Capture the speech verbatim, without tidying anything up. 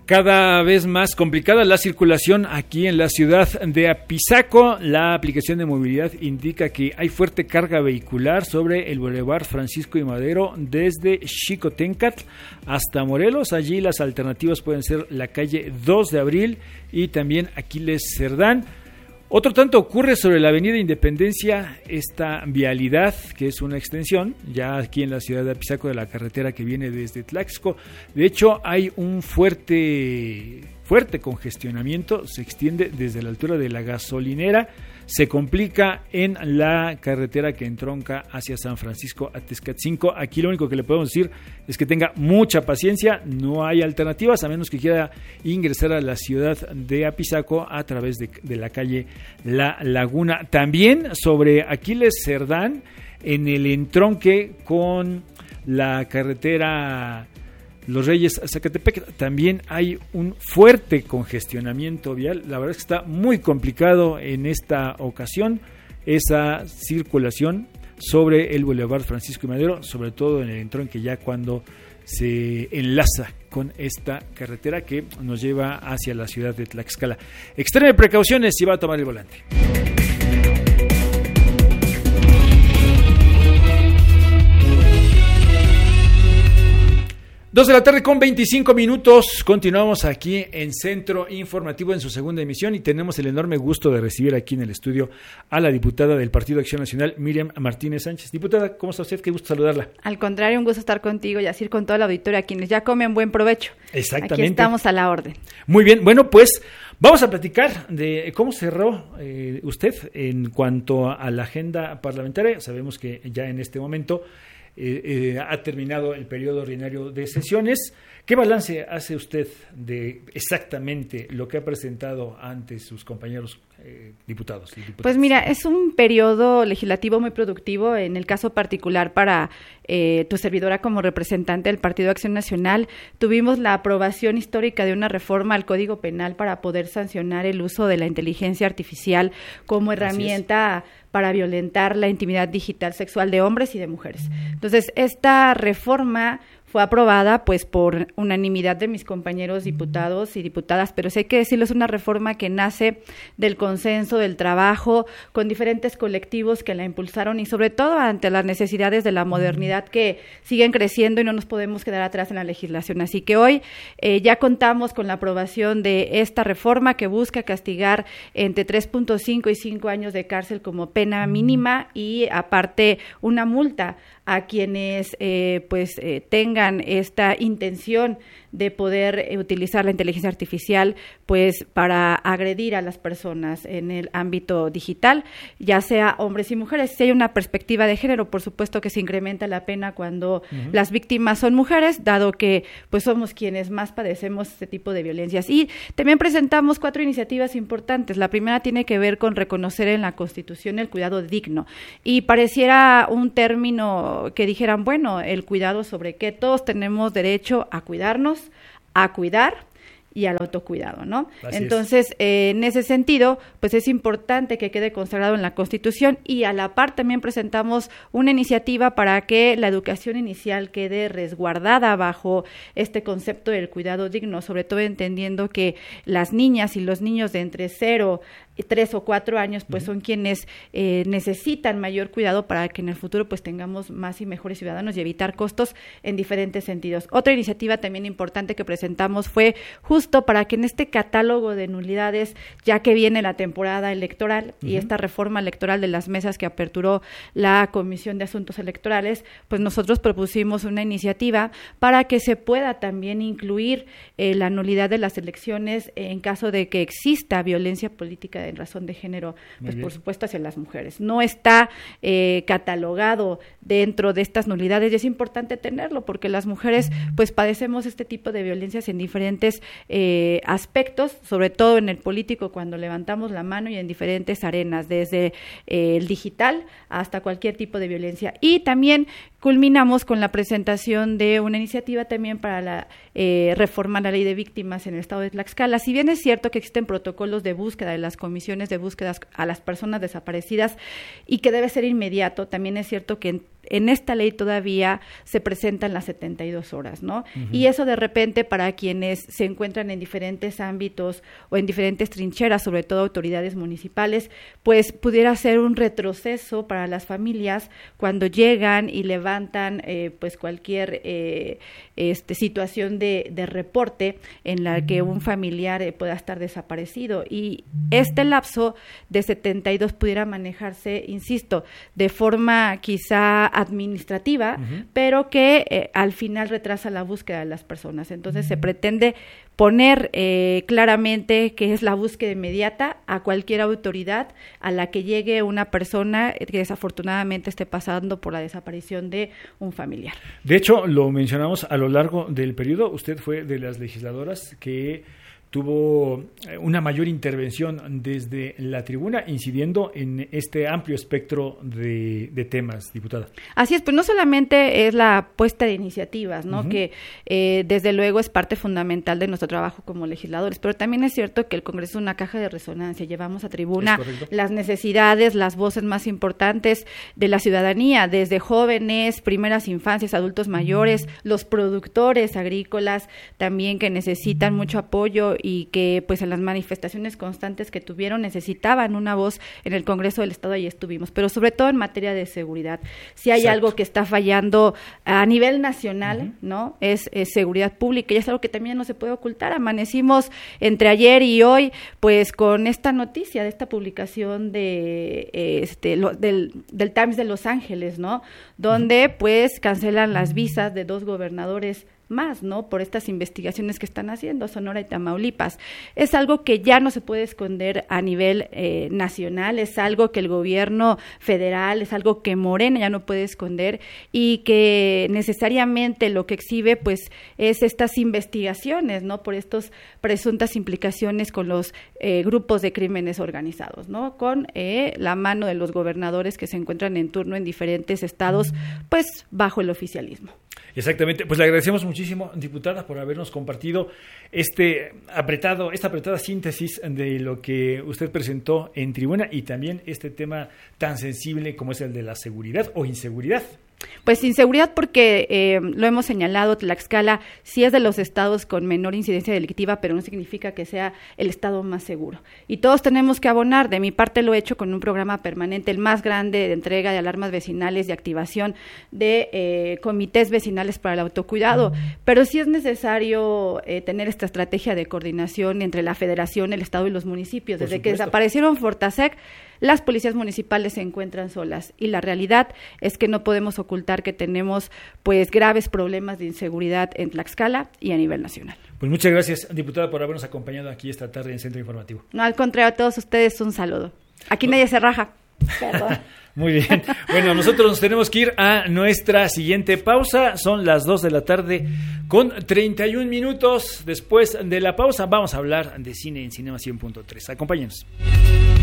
Cada vez más complicada la circulación aquí en la ciudad de Apizaco. La aplicación de movilidad indica que hay fuerte carga vehicular sobre el Boulevard Francisco y Madero desde Xicoténcatl hasta Morelos. Allí las alternativas pueden ser la calle dos de abril y también Aquiles Cerdán. Otro tanto ocurre sobre la avenida Independencia, esta vialidad que es una extensión ya aquí en la ciudad de Apizaco de la carretera que viene desde Tlaxco. De hecho hay un fuerte, fuerte congestionamiento, se extiende desde la altura de la gasolinera, se complica en la carretera que entronca hacia San Francisco Atezcatzinco. Aquí lo único que le podemos decir es que tenga mucha paciencia, no hay alternativas a menos que quiera ingresar a la ciudad de Apizaco a través de, de la calle La Laguna. También sobre Aquiles Cerdán, en el entronque con la carretera Los Reyes Zacatepec, también hay un fuerte congestionamiento vial. La verdad es que está muy complicado en esta ocasión esa circulación sobre el Boulevard Francisco y Madero, sobre todo en el entronque ya cuando se enlaza con esta carretera que nos lleva hacia la ciudad de Tlaxcala. Extreme precauciones si va a tomar el volante. Dos de la tarde con veinticinco minutos, continuamos aquí en Centro Informativo en su segunda emisión y tenemos el enorme gusto de recibir aquí en el estudio a la diputada del Partido Acción Nacional, Miriam Martínez Sánchez. Diputada, ¿cómo está usted? Qué gusto saludarla. Al contrario, un gusto estar contigo y así con toda la auditoría, quienes ya comen buen provecho. Exactamente. Aquí estamos a la orden. Muy bien, bueno, pues vamos a platicar de cómo cerró eh, usted en cuanto a la agenda parlamentaria. Sabemos que ya en este momento Eh, eh, ha terminado el periodo ordinario de sesiones. ¿Qué balance hace usted de exactamente lo que ha presentado ante sus compañeros eh, diputados y diputadas? Pues mira, es un periodo legislativo muy productivo, en el caso particular para eh, tu servidora como representante del Partido Acción Nacional. Tuvimos la aprobación histórica de una reforma al Código Penal para poder sancionar el uso de la inteligencia artificial como herramienta para violentar la intimidad digital sexual de hombres y de mujeres. Entonces, esta reforma fue aprobada pues por unanimidad de mis compañeros diputados y diputadas, pero sí hay que decirlo, es una reforma que nace del consenso, del trabajo con diferentes colectivos que la impulsaron y sobre todo ante las necesidades de la modernidad que siguen creciendo y no nos podemos quedar atrás en la legislación. Así que hoy eh, ya contamos con la aprobación de esta reforma que busca castigar entre tres punto cinco y cinco años de cárcel como pena mínima y aparte una multa a quienes eh, pues eh, tengan esta intención de poder eh, utilizar la inteligencia artificial pues para agredir a las personas en el ámbito digital, ya sea hombres y mujeres. Si hay una perspectiva de género, por supuesto que se incrementa la pena cuando uh-huh. las víctimas son mujeres, dado que pues somos quienes más padecemos este tipo de violencias. Y también presentamos cuatro iniciativas importantes. La primera tiene que ver con reconocer en la Constitución el cuidado digno. Y pareciera un término que dijeran, bueno, el cuidado sobre qué, todos tenemos derecho a cuidarnos, a cuidar y al autocuidado, ¿no? Así Entonces, eh, en ese sentido, pues es importante que quede consagrado en la Constitución y a la par también presentamos una iniciativa para que la educación inicial quede resguardada bajo este concepto del cuidado digno, sobre todo entendiendo que las niñas y los niños de entre cero tres o cuatro años, pues son quienes eh, necesitan mayor cuidado para que en el futuro pues tengamos más y mejores ciudadanos y evitar costos en diferentes sentidos. Otra iniciativa también importante que presentamos fue justo para que en este catálogo de nulidades, ya que viene la temporada electoral uh-huh. y esta reforma electoral de las mesas que aperturó la Comisión de Asuntos Electorales, pues nosotros propusimos una iniciativa para que se pueda también incluir eh, la nulidad de las elecciones en caso de que exista violencia política en razón de género, pues por supuesto hacia las mujeres. No está eh, catalogado dentro de estas nulidades y es importante tenerlo porque las mujeres pues padecemos este tipo de violencias en diferentes eh, aspectos, sobre todo en el político cuando levantamos la mano y en diferentes arenas, desde eh, el digital hasta cualquier tipo de violencia. Y también culminamos con la presentación de una iniciativa también para la eh, reforma a la ley de víctimas en el estado de Tlaxcala. Si bien es cierto que existen protocolos de búsqueda de las comisiones de búsquedas a las personas desaparecidas y que debe ser inmediato, también es cierto que en en esta ley todavía se presentan las setenta y dos horas, ¿no? Uh-huh. Y eso de repente para quienes se encuentran en diferentes ámbitos o en diferentes trincheras, sobre todo autoridades municipales, pues pudiera ser un retroceso para las familias cuando llegan y levantan eh, pues cualquier eh, este, situación de, de reporte en la que un familiar eh, pueda estar desaparecido. Y este lapso de setenta y dos pudiera manejarse, insisto, de forma quizá administrativa, uh-huh. pero que eh, al final retrasa la búsqueda de las personas. Entonces uh-huh. se pretende poner eh, claramente que es la búsqueda inmediata a cualquier autoridad a la que llegue una persona que desafortunadamente esté pasando por la desaparición de un familiar. De hecho, lo mencionamos a lo largo del periodo. Usted fue de las legisladoras que tuvo una mayor intervención desde la tribuna, incidiendo en este amplio espectro de, de temas, diputada. Así es, pues no solamente es la puesta de iniciativas, ¿no? Uh-huh. Que eh, desde luego es parte fundamental de nuestro trabajo como legisladores, pero también es cierto que el Congreso es una caja de resonancia, llevamos a tribuna las necesidades, las voces más importantes de la ciudadanía, desde jóvenes, primeras infancias, adultos mayores, uh-huh. los productores agrícolas también que necesitan mucho apoyo y que pues en las manifestaciones constantes que tuvieron necesitaban una voz en el Congreso del Estado, ahí estuvimos, pero sobre todo en materia de seguridad. Si hay Exacto. algo que está fallando a nivel nacional, uh-huh. ¿no? Es, es seguridad pública y es algo que también no se puede ocultar. Amanecimos entre ayer y hoy pues con esta noticia de esta publicación de este lo, del, del Times de Los Ángeles, ¿no? Donde uh-huh. pues cancelan las visas de dos gobernadores más, ¿no? Por estas investigaciones que están haciendo Sonora y Tamaulipas. Es algo que ya no se puede esconder a nivel eh, nacional, es algo que el gobierno federal, es algo que Morena ya no puede esconder y que necesariamente lo que exhibe pues es estas investigaciones, ¿no? Por estas presuntas implicaciones con los eh, grupos de crímenes organizados, ¿no? Con eh, la mano de los gobernadores que se encuentran en turno en diferentes estados, pues bajo el oficialismo. Exactamente, pues le agradecemos muchísimo, diputada, por habernos compartido este apretado, esta apretada síntesis de lo que usted presentó en tribuna y también este tema tan sensible como es el de la seguridad o inseguridad. Pues inseguridad porque eh, lo hemos señalado, Tlaxcala sí es de los estados con menor incidencia delictiva, pero no significa que sea el estado más seguro. Y todos tenemos que abonar, de mi parte lo he hecho con un programa permanente, el más grande de entrega de alarmas vecinales, de activación de eh, comités vecinales para el autocuidado, pero sí es necesario eh, tener esta estrategia de coordinación entre la federación, el estado y los municipios. Desde que desaparecieron Fortasec, las policías municipales se encuentran solas y la realidad es que no podemos ocultar que tenemos pues graves problemas de inseguridad en Tlaxcala y a nivel nacional. Pues muchas gracias, diputada, por habernos acompañado aquí esta tarde en Centro Informativo. No, al contrario, a todos ustedes un saludo. Aquí nadie se raja. Perdón. Muy bien. Bueno, nosotros nos tenemos que ir a nuestra siguiente pausa. Son las dos de la tarde con treinta y un minutos. Después de la pausa vamos a hablar de cine en Cinema cien punto tres. Acompáñenos.